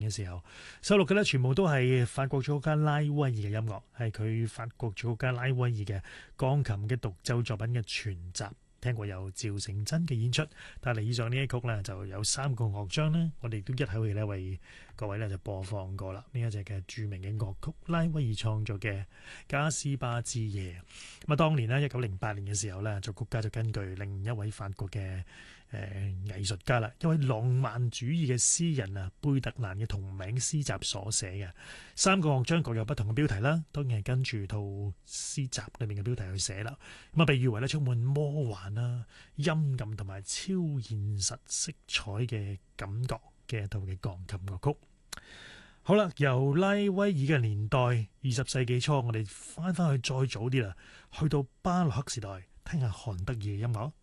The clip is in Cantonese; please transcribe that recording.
嘅時候收錄嘅咧，全部都係法國作曲家拉威爾嘅音樂，係佢法國作曲家拉威爾嘅鋼琴嘅獨奏作品嘅全集。聽過有趙成真嘅演出，但係以上呢一曲呢，就有3個樂章呢，我哋都一口氣咧為各位咧就播放過啦。呢一隻嘅著名嘅樂曲，拉威爾創作嘅《加斯巴之夜》。咁啊，當年呢1908年嘅時候呢，作曲家就根據另一位法國嘅藝術家啦，一位浪漫主義嘅詩人啊，貝特蘭嘅同名詩集所寫嘅3個樂章各有不同嘅標題啦，當然係跟住套詩集裏面嘅標題去寫啦。咁啊，被譽為咧充滿魔幻啦、陰暗同埋超現實色彩嘅感覺嘅一套嘅鋼琴樂曲。好啦，由拉威爾嘅年代20世紀初，我哋翻去再早啲啦，去到巴洛克時代，聽下韓德爾嘅音樂。